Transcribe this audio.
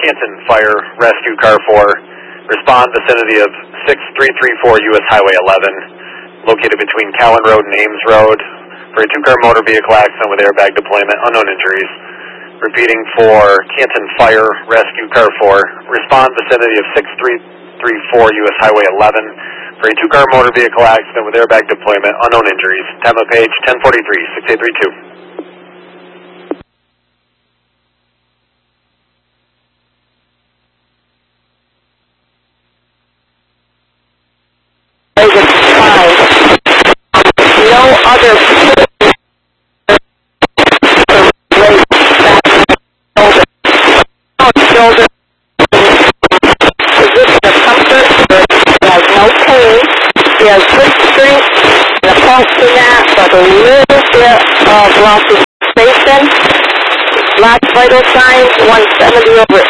Canton Fire Rescue Car 4. Respond vicinity of 6334 U.S. Highway 11, located between Cowan Road and Ames Road, for a two-car motor vehicle accident with airbag deployment, unknown injuries. Repeating for Canton Fire Rescue Car 4. Respond vicinity of 6334 U.S. Highway 11, for a two-car motor vehicle accident with airbag deployment, unknown injuries. Time of page 1043, 6832. No other shoulder position of comfort. He has no pain. He has good strength and a pulse to that, but a little bit of loss of sensation. Last vital signs 170 over